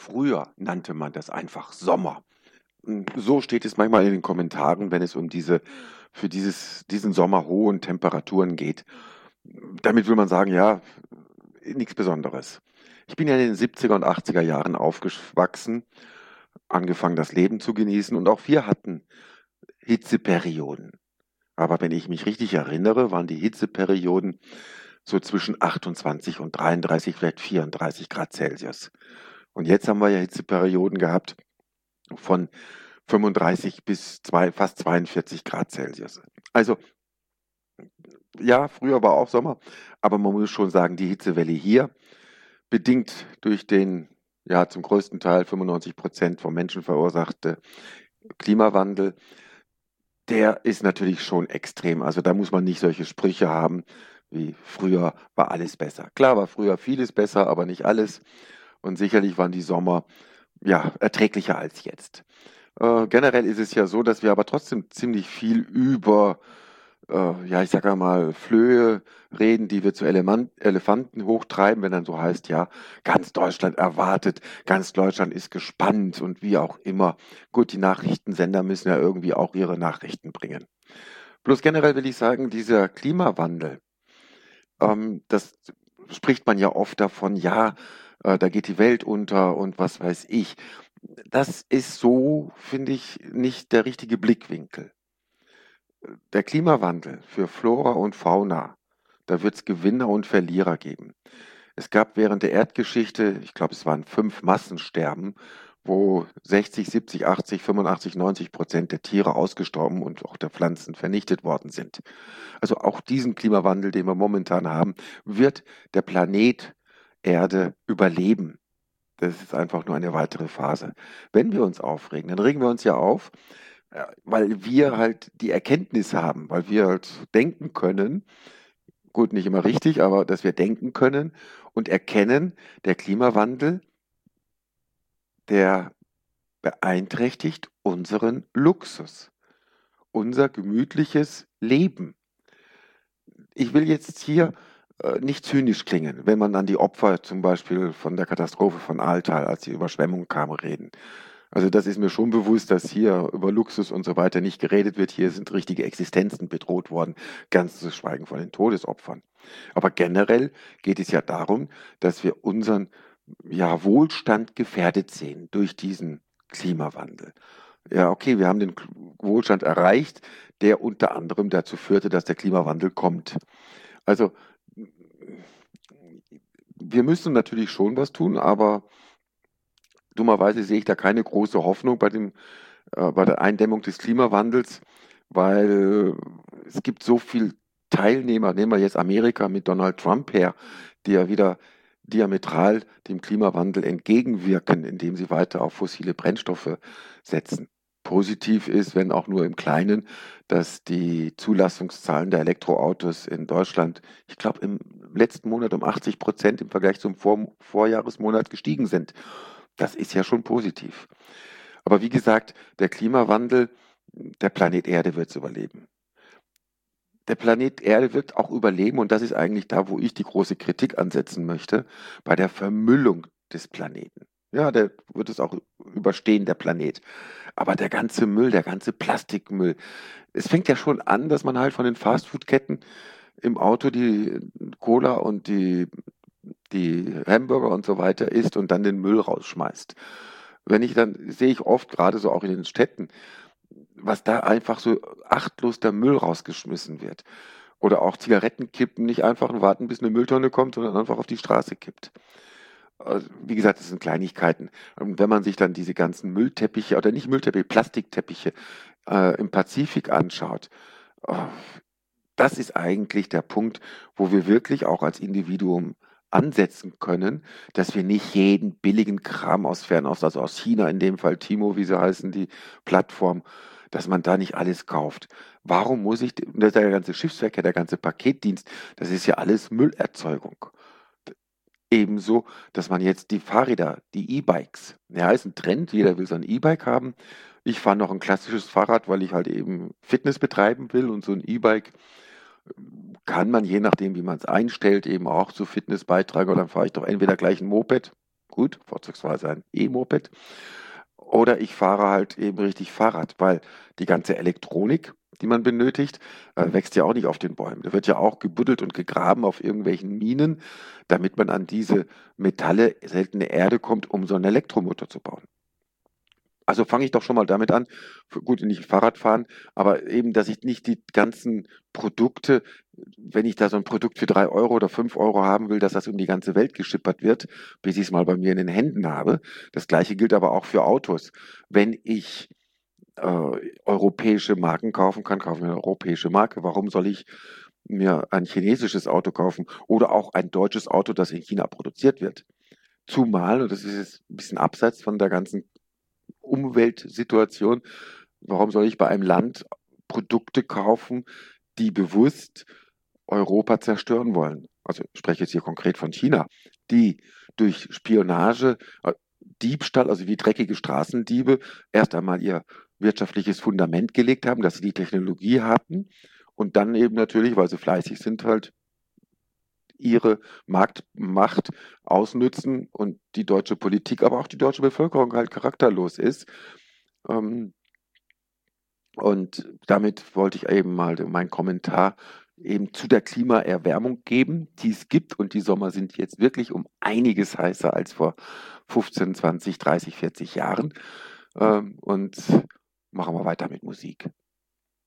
Früher nannte man das einfach Sommer. So steht es manchmal in den Kommentaren, wenn es um diesen Sommer hohen Temperaturen geht. Damit will man sagen, ja, nichts Besonderes. Ich bin ja in den 70er und 80er Jahren aufgewachsen, angefangen das Leben zu genießen und auch wir hatten Hitzeperioden. Aber wenn ich mich richtig erinnere, waren die Hitzeperioden so zwischen 28 und 33, vielleicht 34 Grad Celsius. Und jetzt haben wir ja Hitzeperioden gehabt von 35 bis fast 42 Grad Celsius. Also ja, früher war auch Sommer, aber man muss schon sagen, die Hitzewelle hier, bedingt durch den ja zum größten Teil 95% vom Menschen verursachte Klimawandel, der ist natürlich schon extrem. Also da muss man nicht solche Sprüche haben wie früher war alles besser. Klar war früher vieles besser, aber nicht alles. Und sicherlich waren die Sommer ja erträglicher als jetzt. Generell ist es ja so, dass wir aber trotzdem ziemlich viel über, ja, ich sage mal, Flöhe reden, die wir zu Elefanten hochtreiben, wenn dann so heißt, ja, ganz Deutschland erwartet, ganz Deutschland ist gespannt und wie auch immer. Gut, die Nachrichtensender müssen ja irgendwie auch ihre Nachrichten bringen. Bloß generell will ich sagen, dieser Klimawandel, das spricht man ja oft davon, ja, da geht die Welt unter und was weiß ich. Das ist so, finde ich, nicht der richtige Blickwinkel. Der Klimawandel für Flora und Fauna, da wird es Gewinner und Verlierer geben. Es gab während der Erdgeschichte, ich glaube, es waren 5 Massensterben, wo 60, 70, 80, 85, 90% der Tiere ausgestorben und auch der Pflanzen vernichtet worden sind. Also auch diesen Klimawandel, den wir momentan haben, wird der Planet Erde überleben. Das ist einfach nur eine weitere Phase. Wenn wir uns aufregen, dann regen wir uns ja auf, weil wir halt die Erkenntnis haben, weil wir halt denken können, gut, nicht immer richtig, aber dass wir denken können und erkennen, der Klimawandel, der beeinträchtigt unseren Luxus, unser gemütliches Leben. Ich will jetzt hier nicht zynisch klingen, wenn man an die Opfer zum Beispiel von der Katastrophe von Ahrtal, als die Überschwemmung kam, reden. Also das ist mir schon bewusst, dass hier über Luxus und so weiter nicht geredet wird. Hier sind richtige Existenzen bedroht worden, ganz zu schweigen von den Todesopfern. Aber generell geht es ja darum, dass wir unseren ja, Wohlstand gefährdet sehen durch diesen Klimawandel. Ja, okay, wir haben den Wohlstand erreicht, der unter anderem dazu führte, dass der Klimawandel kommt. Also wir müssen natürlich schon was tun, aber dummerweise sehe ich da keine große Hoffnung bei der Eindämmung des Klimawandels, weil es gibt so viele Teilnehmer, nehmen wir jetzt Amerika mit Donald Trump her, die ja wieder diametral dem Klimawandel entgegenwirken, indem sie weiter auf fossile Brennstoffe setzen. Positiv ist, wenn auch nur im Kleinen, dass die Zulassungszahlen der Elektroautos in Deutschland, ich glaube, im letzten Monat um 80% im Vergleich zum Vorjahresmonat gestiegen sind. Das ist ja schon positiv. Aber wie gesagt, der Klimawandel, der Planet Erde wird es überleben. Der Planet Erde wird auch überleben und das ist eigentlich da, wo ich die große Kritik ansetzen möchte, bei der Vermüllung des Planeten. Ja, der wird es auch überstehen, der Planet. Aber der ganze Müll, der ganze Plastikmüll, es fängt ja schon an, dass man halt von den Fastfood-Ketten im Auto die Cola und die Hamburger und so weiter isst und dann den Müll rausschmeißt. Sehe ich oft, gerade so auch in den Städten, was da einfach so achtlos der Müll rausgeschmissen wird. Oder auch Zigarettenkippen nicht einfach warten, bis eine Mülltonne kommt, sondern einfach auf die Straße kippt. Also, wie gesagt, das sind Kleinigkeiten. Und wenn man sich dann diese ganzen Müllteppiche, oder nicht Müllteppiche, Plastikteppiche im Pazifik anschaut, äh, das ist eigentlich der Punkt, wo wir wirklich auch als Individuum ansetzen können, dass wir nicht jeden billigen Kram aus Fernost, also aus China, in dem Fall Timo, wie sie heißen, die Plattform, dass man da nicht alles kauft. Warum muss ich, der ganze Schiffsverkehr, der ganze Paketdienst, das ist ja alles Müllerzeugung. Ebenso, dass man jetzt die Fahrräder, die E-Bikes, ja, ist ein Trend, jeder will so ein E-Bike haben. Ich fahre noch ein klassisches Fahrrad, weil ich halt eben Fitness betreiben will und so ein E-Bike kann man je nachdem, wie man es einstellt, eben auch zu Fitness beitragen oder dann fahre ich doch entweder gleich ein Moped gut, vorzugsweise ein E-Moped. Oder ich fahre halt eben richtig Fahrrad, weil die ganze Elektronik, die man benötigt, wächst ja auch nicht auf den Bäumen. Da wird ja auch gebuddelt und gegraben auf irgendwelchen Minen, damit man an diese Metalle, seltene Erde kommt, um so einen Elektromotor zu bauen. Also fange ich doch schon mal damit an, gut, nicht Fahrrad fahren, aber eben, dass ich nicht die ganzen Produkte, wenn ich da so ein Produkt für 3 € oder 5 € haben will, dass das um die ganze Welt geschippert wird, bis ich es mal bei mir in den Händen habe. Das Gleiche gilt aber auch für Autos. Wenn ich europäische Marken kaufen kann, kaufe ich mir eine europäische Marke. Warum soll ich mir ein chinesisches Auto kaufen oder auch ein deutsches Auto, das in China produziert wird? Zumal, und das ist jetzt ein bisschen abseits von der ganzen Umweltsituation. Warum soll ich bei einem Land Produkte kaufen, die bewusst Europa zerstören wollen? Also ich spreche jetzt hier konkret von China, die durch Spionage, Diebstahl, also wie dreckige Straßendiebe, erst einmal ihr wirtschaftliches Fundament gelegt haben, dass sie die Technologie hatten und dann eben natürlich, weil sie fleißig sind, halt ihre Marktmacht ausnützen und die deutsche Politik, aber auch die deutsche Bevölkerung halt charakterlos ist. Ähm, und damit wollte ich eben mal meinen Kommentar eben zu der Klimaerwärmung geben, die es gibt. Und die Sommer sind jetzt wirklich um einiges heißer als vor 15, 20, 30, 40 Jahren. Und machen wir weiter mit Musik.